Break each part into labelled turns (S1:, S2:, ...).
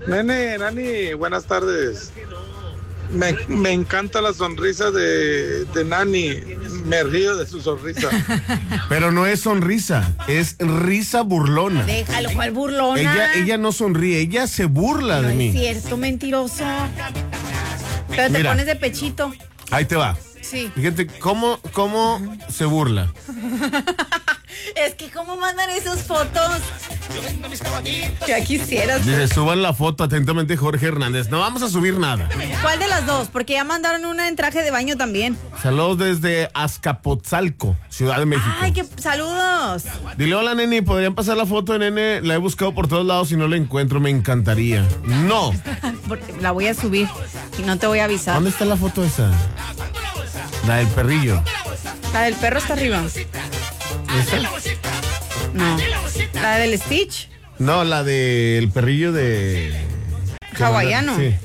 S1: Nene, Nani, buenas tardes. Me encanta la sonrisa de Nani. Me río de su sonrisa.
S2: Pero no es sonrisa, es risa burlona.
S3: Déjalo, ¿cuál burlona?
S2: Ella no sonríe, ella se burla
S3: No
S2: de mí.
S3: es cierto, mentiroso. Pero te
S2: Mira.
S3: pones de pechito.
S2: Ahí te va.
S3: Sí.
S2: Fíjate cómo se burla.
S3: Es que ¿cómo mandan esas fotos? Ya quisieras.
S2: Dice, suban la foto atentamente, Jorge Hernández. No vamos a subir nada.
S3: ¿Cuál de las dos? Porque ya mandaron una en traje de baño también.
S2: Saludos desde Azcapotzalco, Ciudad de México.
S3: Ay, qué saludos.
S2: Dile hola, nene, ¿podrían pasar la foto de nene? La he buscado por todos lados y no la encuentro, me encantaría. No.
S3: Porque la voy a subir y no te voy a avisar.
S2: ¿Dónde está la foto esa? La del perrillo.
S3: La del perro está arriba.
S2: ¿Esa?
S3: No. La del Stitch.
S2: No, la del perrillo de...
S3: Hawaiano.
S2: Sí.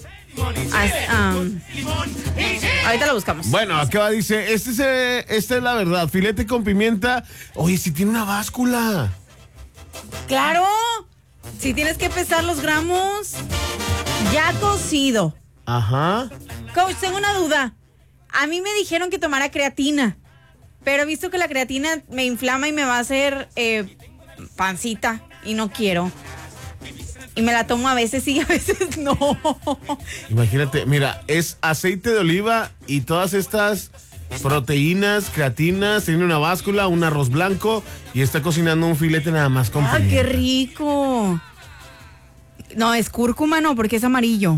S3: Ahorita lo buscamos.
S2: Bueno, acá dice, esta es la verdad, filete con pimienta. Oye, si tiene una báscula.
S3: Claro. Si tienes que pesar los gramos. Ya cocido.
S2: Ajá.
S3: Coach, tengo una duda. A mí me dijeron que tomara creatina, pero he visto que la creatina me inflama y me va a hacer pancita y no quiero. Y me la tomo a veces y a veces no.
S2: Imagínate, mira, es aceite de oliva y todas estas proteínas, creatinas, tiene una báscula, un arroz blanco y está cocinando un filete nada más con
S3: ¡Ay,
S2: pimienta.
S3: qué rico! No, es cúrcuma, no, porque es amarillo.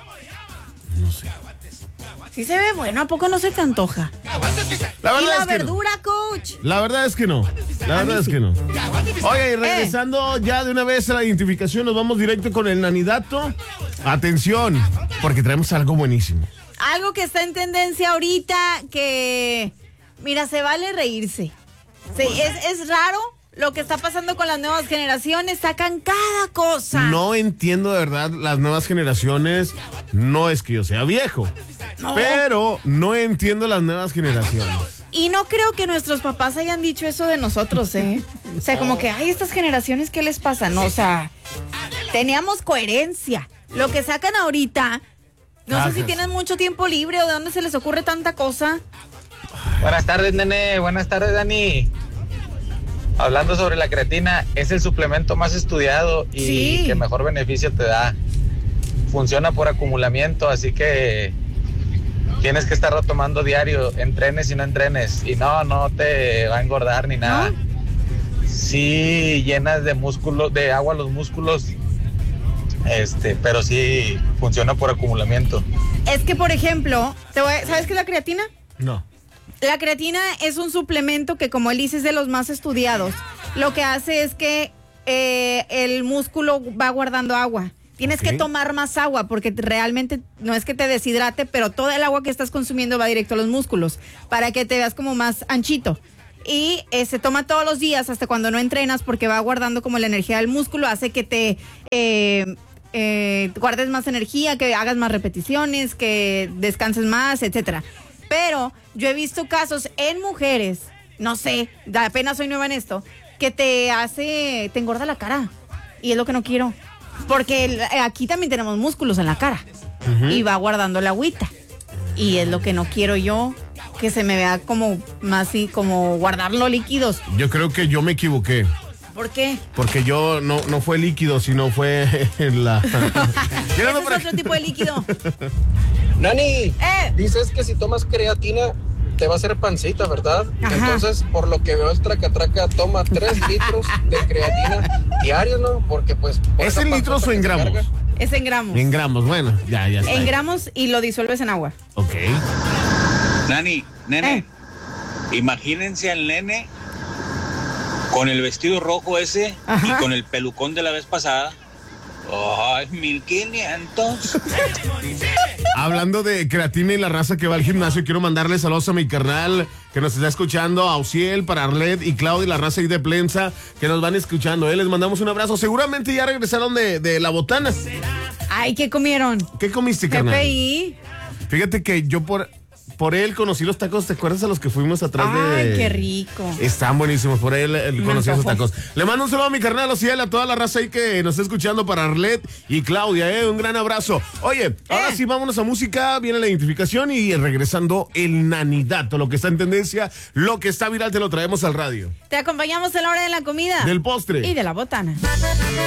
S2: No sé.
S3: Sí se ve bueno, ¿a poco no se te antoja?
S2: La
S3: ¿Y
S2: verdad
S3: la
S2: es que
S3: verdura, coach?
S2: no. La verdad es que no. La verdad es que no. Oye, y regresando ya de una vez a la identificación, nos vamos directo con el nanidato. Atención, porque traemos algo buenísimo.
S3: Algo que está en tendencia ahorita, que... Mira, se vale reírse. Sí, es raro lo que está pasando con las nuevas generaciones. Sacan cada cosa.
S2: No entiendo de verdad las nuevas generaciones. No es que yo sea viejo,
S3: No.
S2: pero no entiendo las nuevas generaciones.
S3: Y no creo que nuestros papás hayan dicho eso de nosotros, ¿eh? O sea, como que, ay, estas generaciones, ¿qué les pasa? No, o sea, teníamos coherencia. Lo que sacan ahorita, no sé si tienen mucho tiempo libre o de dónde se les ocurre tanta cosa.
S4: Buenas tardes, nene. Buenas tardes, Dani. Hablando sobre la creatina, es el suplemento más estudiado y
S3: Sí.
S4: que mejor beneficio te da. Funciona por acumulamiento, así que tienes que estarlo tomando diario, entrenes y no entrenes. Y no te va a engordar ni nada. Sí llenas de músculo, de agua los músculos, pero sí funciona por acumulamiento.
S3: Es que, por ejemplo, ¿sabes qué es la creatina?
S2: No.
S3: La creatina es un suplemento que, como él dice, es de los más estudiados. Lo que hace es que el músculo va guardando agua. Tienes que tomar más agua porque realmente no es que te deshidrate, pero toda el agua que estás consumiendo va directo a los músculos para que te veas como más anchito. Y se toma todos los días hasta cuando no entrenas porque va guardando como la energía del músculo, hace que te guardes más energía, que hagas más repeticiones, que descanses más, etcétera. Pero yo he visto casos en mujeres, no sé, apenas soy nueva en esto, que te engorda la cara. Y es lo que no quiero. Porque aquí también tenemos músculos en la cara. Y va guardando la agüita. Y es lo que no quiero yo, que se me vea como más así, como guardar los líquidos.
S2: Yo creo que yo me equivoqué.
S3: ¿Por qué?
S2: Porque yo no fue líquido, sino fue la...
S3: Ese es otro tipo de líquido.
S5: Nani, dices que si tomas creatina te va a hacer pancita, ¿verdad?
S3: Ajá.
S5: Entonces, por lo que veo, el traca toma 3 litros de creatina diarios, ¿no? Porque pues...
S2: ¿Es en litros o en gramos?
S3: Es en gramos.
S2: En gramos, bueno, ya está.
S3: En gramos y lo disuelves en agua.
S2: Ok.
S6: Nani, nene, imagínense al nene con el vestido rojo ese y con el pelucón de la vez pasada. ¡Ay, 1500!
S2: Hablando de creatina y la raza que va al gimnasio, quiero mandarle saludos a mi carnal que nos está escuchando, a Uciel, para Arlet y Claudia y la raza ahí de Plensa que nos van escuchando. Les mandamos un abrazo. Seguramente ya regresaron de la botana.
S3: Ay, ¿qué comieron?
S2: ¿Qué comiste, carnal?
S3: PPI.
S2: Fíjate que yo Por él conocí los tacos, ¿te acuerdas a los que fuimos atrás de...?
S3: Ay, qué rico.
S2: Están buenísimos, por él conocí esos tacos. Le mando un saludo a mi carnal Ociel, a toda la raza ahí que nos está escuchando, para Arlet y Claudia, un gran abrazo. Oye, ahora sí, vámonos a música, viene la identificación y regresando el nanidato, lo que está en tendencia, lo que está viral, te lo traemos al radio.
S3: Te acompañamos a la hora de la comida.
S2: Del postre.
S3: Y de la botana.